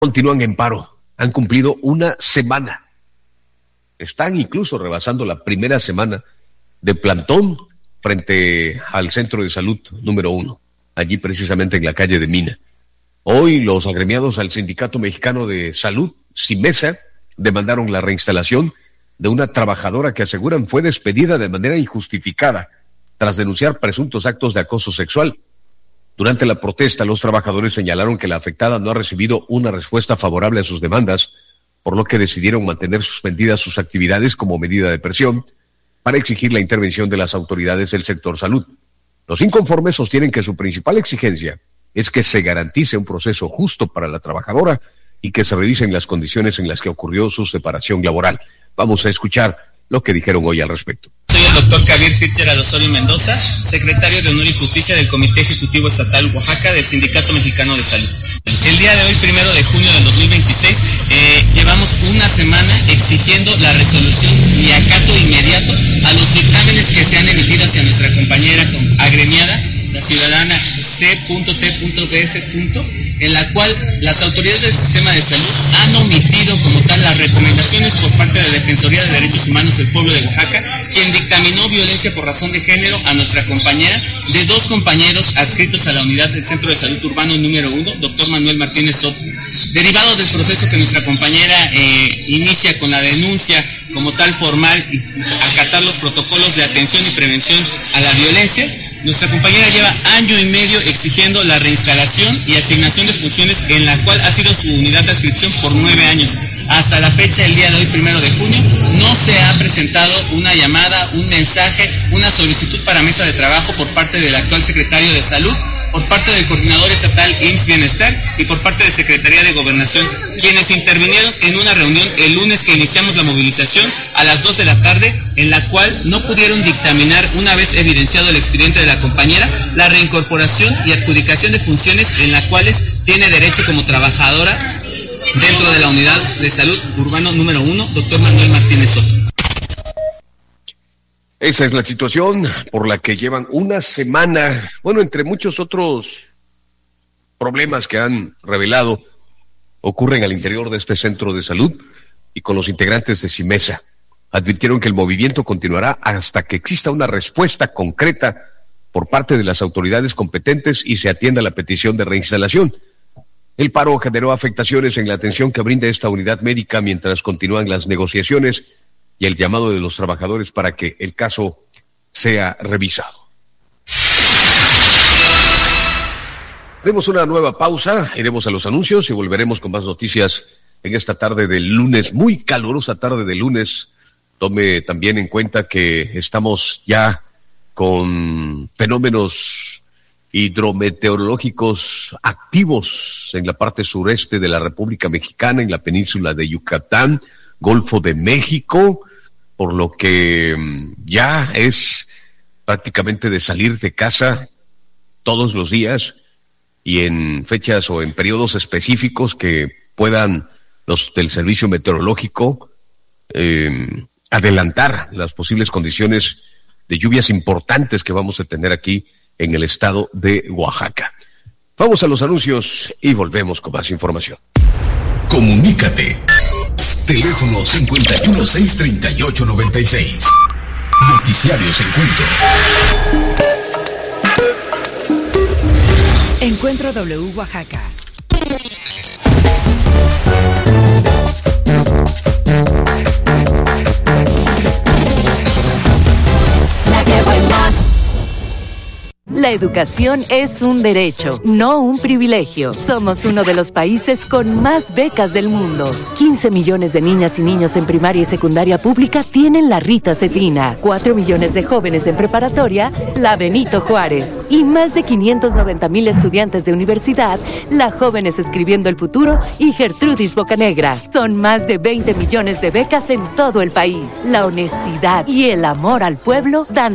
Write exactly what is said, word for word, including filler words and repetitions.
continúan en paro. Han cumplido una semana. Están incluso rebasando la primera semana de plantón frente al centro de salud número uno, allí precisamente en la calle de Mina. Hoy los agremiados al Sindicato Mexicano de Salud, SIMESA, demandaron la reinstalación de una trabajadora que aseguran fue despedida de manera injustificada tras denunciar presuntos actos de acoso sexual. Durante la protesta, los trabajadores señalaron que la afectada no ha recibido una respuesta favorable a sus demandas, por lo que decidieron mantener suspendidas sus actividades como medida de presión para exigir la intervención de las autoridades del sector salud. Los inconformes sostienen que su principal exigencia es que se garantice un proceso justo para la trabajadora y que se revisen las condiciones en las que ocurrió su separación laboral. Vamos a escuchar lo que dijeron hoy al respecto. Soy el doctor Javier Fitzgerald Osorio Mendoza, secretario de Honor y Justicia del Comité Ejecutivo Estatal Oaxaca del Sindicato Mexicano de Salud. El día de hoy, primero de junio del dos mil veintiséis, eh, llevamos una semana exigiendo la resolución y acato inmediato a los dictámenes que se han emitido hacia nuestra compañera agremiada, la ciudadana C T B F, en la cual las autoridades del sistema de salud han omitido como tal las recomendaciones por parte de la Defensoría de Derechos Humanos del Pueblo de Oaxaca, quien dictaminó violencia por razón de género a nuestra compañera de dos compañeros adscritos a la unidad del Centro de Salud Urbano número uno, doctor Manuel Martínez Soto. Derivado del proceso que nuestra compañera eh, inicia con la denuncia como tal formal y acatar los protocolos de atención y prevención a la violencia, nuestra compañera lleva año y medio exigiendo la reinstalación y asignación de funciones en la cual ha sido su unidad de adscripción por nueve años. Hasta la fecha, el día de hoy, primero de junio, no se ha presentado una llamada, un mensaje, una solicitud para mesa de trabajo por parte del actual secretario de Salud, por parte del coordinador estatal I M S S Bienestar y por parte de Secretaría de Gobernación, quienes intervinieron en una reunión el lunes que iniciamos la movilización a las dos de la tarde, en la cual no pudieron dictaminar, una vez evidenciado el expediente de la compañera, la reincorporación y adjudicación de funciones en las cuales tiene derecho como trabajadora dentro de la unidad de salud urbano número uno, doctor Manuel Martínez Soto. Esa es la situación por la que llevan una semana, bueno, entre muchos otros problemas que han revelado, ocurren al interior de este centro de salud y con los integrantes de SIMESA. Advirtieron que el movimiento continuará hasta que exista una respuesta concreta por parte de las autoridades competentes y se atienda la petición de reinstalación. El paro generó afectaciones en la atención que brinda esta unidad médica mientras continúan las negociaciones y el llamado de los trabajadores para que el caso sea revisado. Haremos una nueva pausa, iremos a los anuncios y volveremos con más noticias en esta tarde del lunes, muy calurosa tarde de lunes. Tome también en cuenta que estamos ya con fenómenos hidrometeorológicos activos en la parte sureste de la República Mexicana, en la península de Yucatán, Golfo de México, por lo que ya es prácticamente de salir de casa todos los días y en fechas o en periodos específicos que puedan los del servicio meteorológico eh, adelantar las posibles condiciones de lluvias importantes que vamos a tener aquí en el estado de Oaxaca. Vamos a los anuncios y volvemos con más información. Comunícate. Teléfono cincuenta y uno, seiscientos treinta y ocho, noventa y seis. Noticiarios Encuentro. Encuentro W Oaxaca. La que buena. La educación es un derecho, no un privilegio. Somos uno de los países con más becas del mundo. quince millones de niñas y niños en primaria y secundaria pública tienen la Rita Cetina. cuatro millones de jóvenes en preparatoria, la Benito Juárez. Y más de quinientos noventa mil estudiantes de universidad, la Jóvenes Escribiendo el Futuro y Gertrudis Bocanegra. Son más de veinte millones de becas en todo el país. La honestidad y el amor al pueblo dan